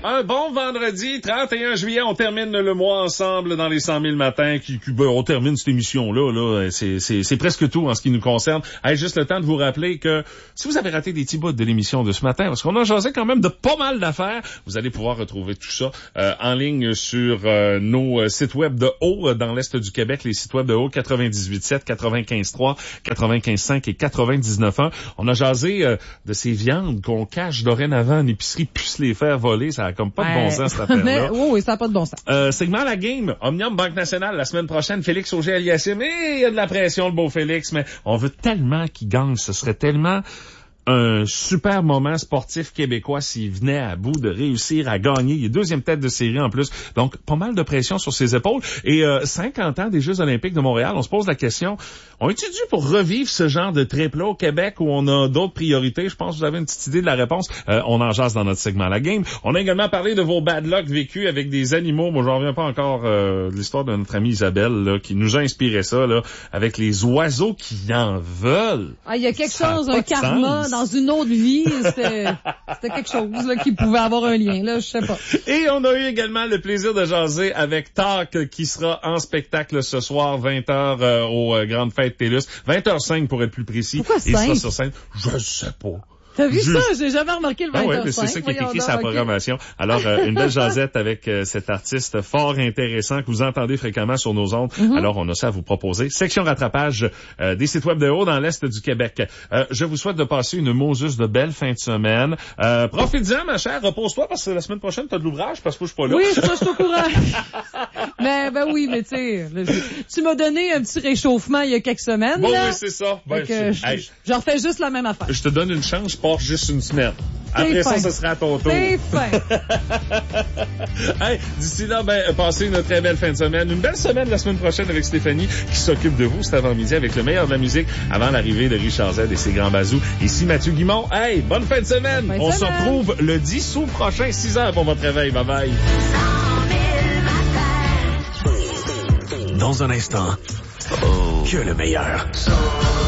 Un bon vendredi, 31 juillet, on termine le mois ensemble dans les 100 000 matins. On termine cette émission-là. C'est presque tout en ce qui nous concerne. Juste le temps de vous rappeler que si vous avez raté des petits bouts de l'émission de ce matin, parce qu'on a jasé quand même de pas mal d'affaires, vous allez pouvoir retrouver tout ça en ligne sur nos sites web de haut dans l'Est du Québec, les sites web de haut 98.7, 95.3, 95.5 et 99.1. On a jasé de ces viandes qu'on cache dorénavant en épicerie, puisse les faire voler. Ça a comme pas de bon sens, cette affaire-là. Oui, ça n'a pas de bon sens. Segment La Game, Omnium Banque Nationale, la semaine prochaine, Félix Auger-Aliassime. Il y a de la pression, le beau Félix, mais on veut tellement qu'il gagne. Ce serait tellement un super moment sportif québécois s'il venait à bout de réussir à gagner. Il est deuxième tête de série en plus. Donc, pas mal de pression sur ses épaules. Et 50 ans des Jeux olympiques de Montréal, on se pose la question, on est-tu dû pour revivre ce genre de trip-là au Québec où on a d'autres priorités? Je pense que vous avez une petite idée de la réponse. On en jase dans notre segment La Game. On a également parlé de vos bad luck vécus avec des animaux. Moi, j'en reviens pas encore de l'histoire de notre amie Isabelle là, qui nous a inspiré ça là, avec les oiseaux qui en veulent. Il y a quelque chose, un karma dans une autre vie. C'était quelque chose là, qui pouvait avoir un lien. Là, je sais pas. Et on a eu également le plaisir de jaser avec Talk qui sera en spectacle ce soir, 20h aux Grandes Fêtes TELUS. 20h05 pour être plus précis. Pourquoi 5? Il sera sur scène. Je sais pas. T'as vu ça? J'ai jamais remarqué le 20h05. Oui, c'est ça qui est écrit sur la programmation. Alors, une belle jasette avec cet artiste fort intéressant que vous entendez fréquemment sur nos ondes. Alors, on a ça à vous proposer. Section rattrapage des sites web de haut dans l'Est du Québec. Je vous souhaite de passer une Moses de belle fin de semaine. Profite-en, ma chère. Repose-toi parce que la semaine prochaine, t'as de l'ouvrage parce que je suis pas là. Oui, ça, je suis au courant. mais tu sais, tu m'as donné un petit réchauffement il y a quelques semaines. Bon, là. oui, c'est ça. Je refais juste la même affaire. Je te donne une chance. Juste une semaine. Après ça, ce sera à ton tour. C'est fin. D'ici là, passez une très belle fin de semaine. Une belle semaine la semaine prochaine avec Stéphanie qui s'occupe de vous cet avant-midi avec le meilleur de la musique avant l'arrivée de Richard Z et ses grands bazous. Ici Mathieu Guimond. Bonne fin de semaine. On se retrouve le 10 août prochain, 6h pour votre réveil. Bye bye. Dans un instant, que le meilleur.